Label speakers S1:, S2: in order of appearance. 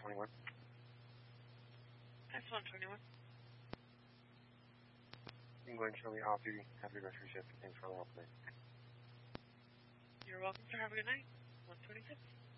S1: 121.
S2: That's 121.
S1: England, Charlie, off-duty. Have a good rest of your shift. Thanks for all the help today.
S2: You're welcome, sir. Have a good night. 126.